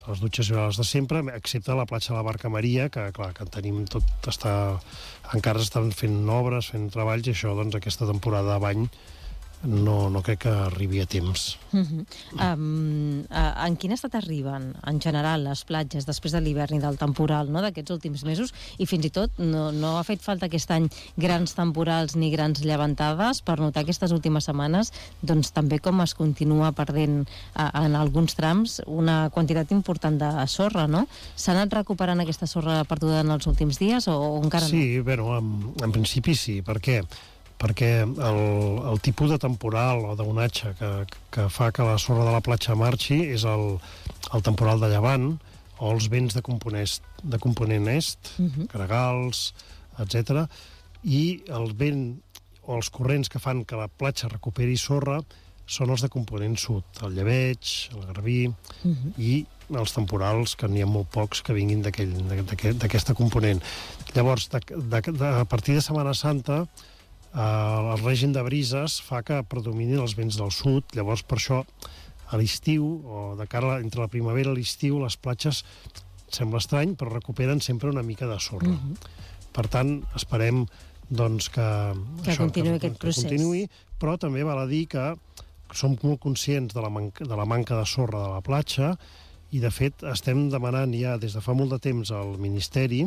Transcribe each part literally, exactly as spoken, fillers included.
les dutxes hi haurà les de sempre, excepte la platja de la Barca Maria, que clar, que tenim tot, està, encara estan fent obres, fent treballs, i això, doncs, aquesta temporada de bany no, no crec que arribi a temps. Uh-huh. um, uh, en quin estat arriben, en general, les platges després de l'hivern i del temporal, no?, d'aquests últims mesos, i fins i tot no, no ha fet falta aquest any grans temporals ni grans llevantades per notar aquestes últimes setmanes, doncs també com es continua perdent uh, en alguns trams una quantitat important de sorra, no? S'ha anat recuperant aquesta sorra perduda en els últims dies o, o encara no? Sí, bueno, en, en principi sí. Per què? Perquè el, el tipus de temporal o d'onatge que, que fa que la sorra de la platja marxi és el, el temporal de llevant o els vents de component, de component est, uh-huh. Caragals, etcètera. I el vent o els corrents que fan que la platja recuperi sorra són els de component sud, el llebeig, el garbí, uh-huh. i els temporals, que n'hi ha molt pocs que vinguin d'aquesta component. Llavors, de, de, de, a partir de Setmana Santa, Uh, el règim de brises fa que predominin els vents del sud, llavors per això a l'estiu, o de cara entre la primavera i l'estiu, les platges, sembla estrany, però recuperen sempre una mica de sorra. Uh-huh. Per tant, esperem doncs, que, que això, continuï que, aquest que procés. Continuï, però també val a dir que som molt conscients de la, manca, de la manca de sorra de la platja, i de fet estem demanant ja des de fa molt de temps al Ministeri,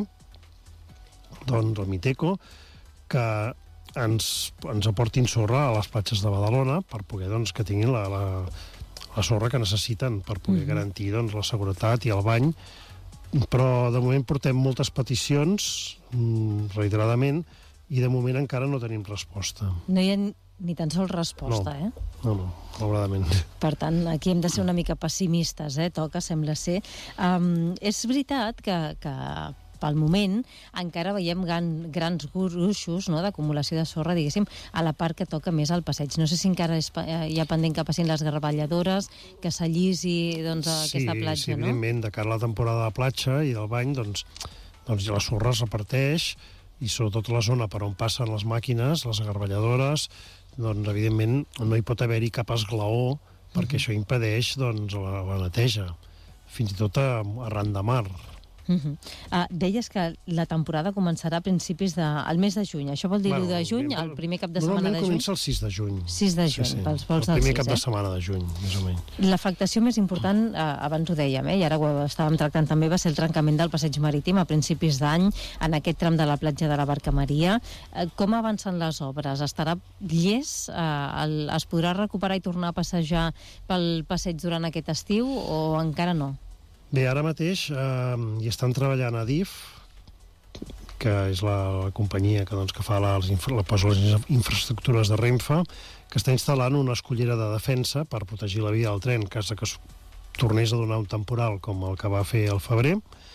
doncs al Miteco, que ens, ens aportin sorra a les platges de Badalona per poder doncs, que tinguin la, la, la sorra que necessiten per poder mm-hmm. garantir doncs, la seguretat i el bany. Però de moment portem moltes peticions mmm, reiteradament i de moment encara no tenim resposta. No hi ha ni tan sols resposta, no. eh? No, no, malauradament. Per tant, aquí hem de ser una mica pessimistes, eh? Toca, sembla ser. Um, és veritat que, que pel moment encara veiem gran, grans gruixos, no?, d'acumulació de sorra, diguéssim, a la part que toca més al passeig. No sé si encara és, hi ha pendent que passin les garballadores, que s'allisi doncs, sí, aquesta platja, sí, no? Sí, evidentment, de cara a la temporada de platja i del bany, doncs, doncs la sorra es reparteix, i sobretot la zona per on passen les màquines, les garballadores, doncs, evidentment, no hi pot haver-hi cap esglaó, perquè uh-huh. això impedeix doncs, la, la neteja, fins i tot a, arran de mar. Uh-huh. Uh, deies que la temporada començarà a principis de, al mes de juny. Això vol dir bueno, l'u de juny, el primer cap de setmana de juny? Normalment comença el sis de juny. sis de juny, sí, sí. Pels vols del sis, el primer cap eh? de setmana de juny, més o menys. L'afectació més important, eh, abans ho dèiem, eh, i ara ho estàvem tractant també, va ser el trencament del passeig marítim a principis d'any, en aquest tram de la platja de la Barca Maria. Eh, com avancen les obres? Estarà llest? Eh, el, es podrà recuperar i tornar a passejar pel passeig durant aquest estiu o encara no? Bé, ara mateix eh, hi estan treballant a DIF, que és la, la companyia que, doncs, que fa les, infra, les infraestructures de Renfe, que està instal·lant una escullera de defensa per protegir la via del tren en cas que es tornés a donar un temporal com el que va fer al febrer.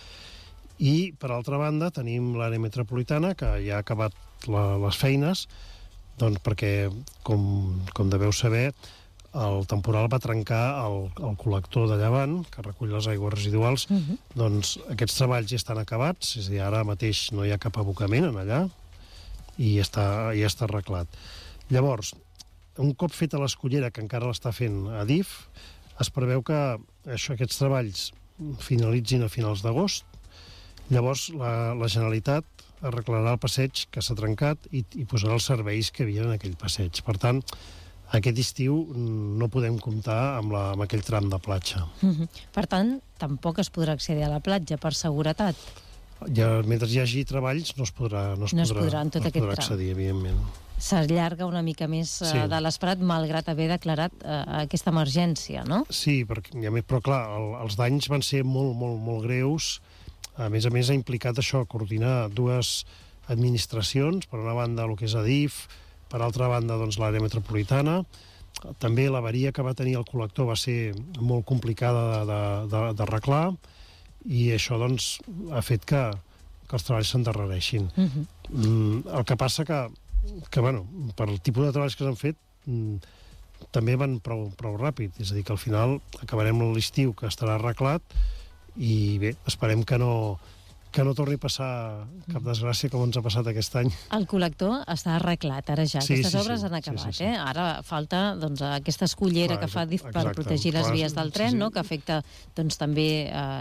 I, per altra banda, tenim l'àrea metropolitana, que ja ha acabat la, les feines, doncs perquè, com, com deveu saber, el temporal va trencar el, el col·lector de llevant, que recull les aigües residuals. Uh-huh. Doncs aquests treballs ja estan acabats, és a dir, ara mateix no hi ha cap abocament en allà, i ja està, ja està arreglat. Llavors, un cop feta l'escullera, que encara l'està fent a DIF, es preveu que això, aquests treballs finalitzin a finals d'agost. Llavors, la, la Generalitat arreglarà el passeig que s'ha trencat i, i posarà els serveis que hi havia en aquell passeig. Per tant, aquest estiu no podem comptar amb, la, amb aquell tram de platja. Uh-huh. Per tant, tampoc es podrà accedir a la platja per seguretat? Ja, mentre hi hagi treballs no es podrà, no es no podrà, es podrà, en tot no es aquest podrà accedir, evidentment. S'allarga una mica més uh, sí. de l'esperat, malgrat haver declarat uh, aquesta emergència, no? Sí, perquè, però clar, el, els danys van ser molt, molt, molt greus. A més a més, ha implicat això, coordinar dues administracions, per una banda el que és ADIF, per altra banda, doncs, l'àrea metropolitana. També l'avaria que va tenir el col·lector va ser molt complicada d'arreglar, i això, doncs, ha fet que, que els treballs s'endarrereixin. Uh-huh. Mm, el que passa que, que, bueno, per el tipus de treballs que s'han fet, mm, també van prou, prou ràpid. És a dir, que al final acabarem l'estiu, que estarà arreglat, i bé, esperem que no, que no torni a passar cap desgràcia com ens ha passat aquest any. El col·lector està arreglat ara ja, Sí, aquestes sí, obres sí. han acabat, Sí, sí, sí. eh? Ara falta doncs, aquesta escullera Clar, que fa Adif per exacte. protegir les Clar, vies del tren, sí, sí. no? Que afecta doncs, també eh,